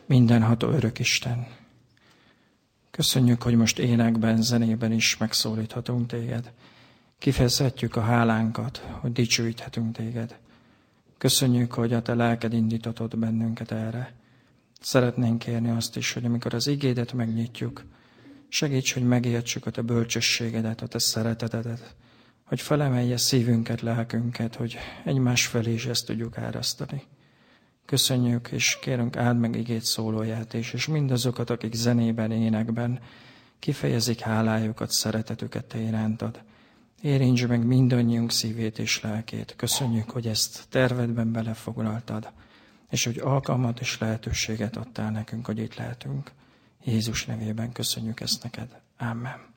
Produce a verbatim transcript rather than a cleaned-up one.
mindenható örök Isten. Köszönjük, hogy most énekben, zenében is megszólíthatunk téged. Kifejezhetjük a hálánkat, hogy dicsőíthetünk téged. Köszönjük, hogy a te lelked indítatod bennünket erre. Szeretnénk kérni azt is, hogy amikor az igédet megnyitjuk, segíts, hogy megértsük a te bölcsességedet, a te szeretetedet, hogy felemelje szívünket, lelkünket, hogy egymás felé is ezt tudjuk árasztani. Köszönjük, és kérünk, áld meg igét szólóját is, és mindazokat, akik zenében, énekben kifejezik hálájukat, szeretetüket te irántad. Érintsd meg mindannyiunk szívét és lelkét. Köszönjük, hogy ezt tervedben belefoglaltad, és hogy alkalmat és lehetőséget adtál nekünk, hogy itt lehetünk. Jézus nevében köszönjük ezt neked. Amen.